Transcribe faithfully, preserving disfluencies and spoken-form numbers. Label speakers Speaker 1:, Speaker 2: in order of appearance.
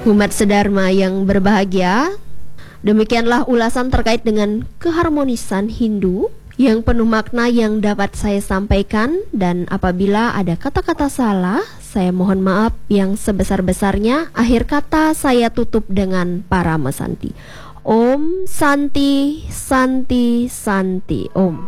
Speaker 1: Umat Sedharma yang berbahagia, demikianlah ulasan terkait dengan keharmonisan Hindu yang penuh makna yang dapat saya sampaikan, dan apabila ada kata-kata salah, saya mohon maaf yang sebesar-besarnya. Akhir kata saya tutup dengan Parama Santi. Om Santi Santi Santi Om.